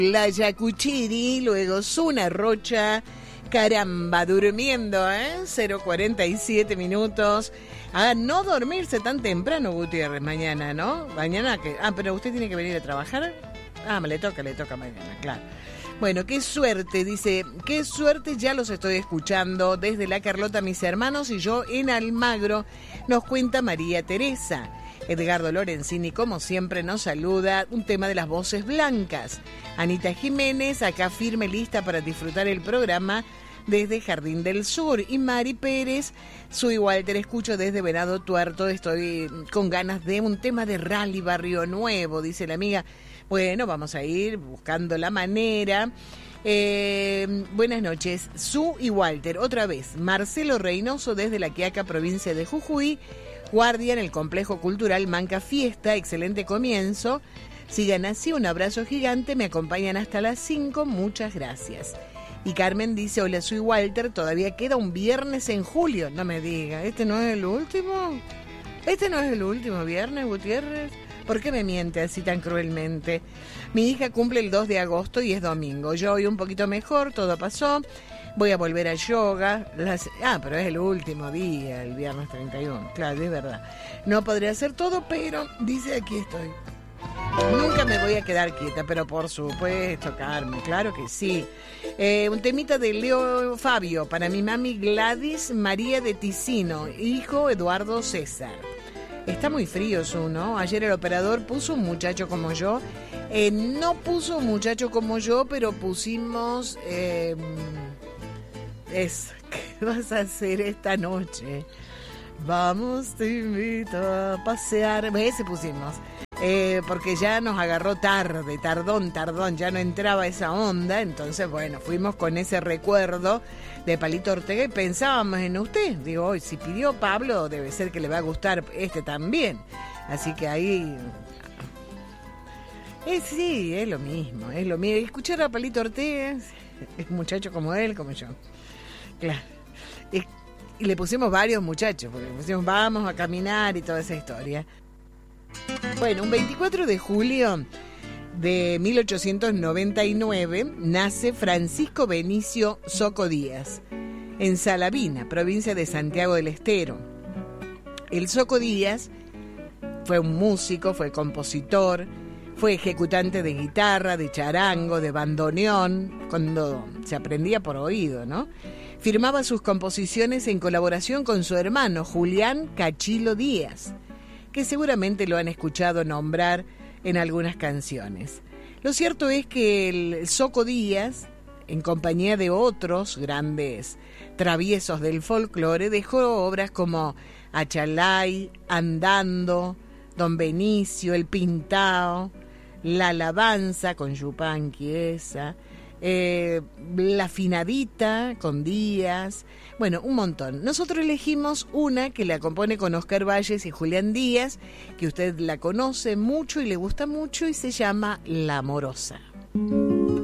La Yacuchiri, luego Zuna Rocha. Caramba, durmiendo, 0:47 minutos. A no dormirse tan temprano, Gutiérrez, mañana, ¿no? Mañana que... pero usted tiene que venir a trabajar. Le toca mañana, claro. Bueno, qué suerte, dice, qué suerte, ya los estoy escuchando desde La Carlota, mis hermanos y yo en Almagro, nos cuenta María Teresa. Edgardo Lorenzini, como siempre, nos saluda, un tema de las voces blancas. Anita Jiménez, acá firme, lista para disfrutar el programa desde Jardín del Sur. Y Mari Pérez, soy Walter, escucho desde Venado Tuerto, estoy con ganas de un tema de Rally Barrio Nuevo, dice la amiga. Bueno, vamos a ir buscando la manera. Buenas noches, Su y Walter. Otra vez, Marcelo Reynoso desde La Quiaca, provincia de Jujuy. Guardia en el Complejo Cultural Manca Fiesta. Excelente comienzo. Sigan así, un abrazo gigante. Me acompañan hasta las 5. Muchas gracias. Y Carmen dice, hola, soy Walter. Todavía queda un viernes en julio. No me diga, ¿este no es el último? ¿Este no es el último viernes, Gutiérrez? ¿Por qué me miente así tan cruelmente? Mi hija cumple el 2 de agosto y es domingo. Yo hoy un poquito mejor, todo pasó. Voy a volver a yoga. Pero es el último día, el viernes 31. Claro, es verdad. No podré hacer todo, pero dice, aquí estoy. Nunca me voy a quedar quieta, pero por supuesto, Carmen, claro que sí. Un temita de Leo Fabio para mi mami Gladys María de Ticino, hijo Eduardo César. Está muy frío, ¿no? Ayer el operador puso un muchacho como yo. No puso un muchacho como yo, pero pusimos... ¿qué vas a hacer esta noche? Vamos, te invito a pasear. Ese pusimos. Porque ya nos agarró tardón, ya no entraba esa onda. Entonces, bueno, fuimos con ese recuerdo de Palito Ortega y pensábamos en usted. Digo, hoy si pidió Pablo, debe ser que le va a gustar este también. Así que ahí... sí, es lo mismo. Escuchar a Palito Ortega, es un muchacho como él, como yo. Claro. Y le pusimos varios muchachos, porque le pusimos vamos a caminar y toda esa historia. Bueno, un 24 de julio de 1899 nace Francisco Benicio Zoco Díaz, en Salavina, provincia de Santiago del Estero. El Zoco Díaz fue un músico, fue compositor, fue ejecutante de guitarra, de charango, de bandoneón, cuando se aprendía por oído, ¿no? Firmaba sus composiciones en colaboración con su hermano Julián Cachilo Díaz, que seguramente lo han escuchado nombrar en algunas canciones. Lo cierto es que el Zoco Díaz, en compañía de otros grandes traviesos del folclore, dejó obras como Achalay, Andando, Don Benicio, El Pintao, La Alabanza con Yupanqui esa, La Afinadita con Díaz, bueno, un montón. Nosotros elegimos una que la compone con Oscar Valles y Julián Díaz, que usted la conoce mucho y le gusta mucho y se llama La Amorosa.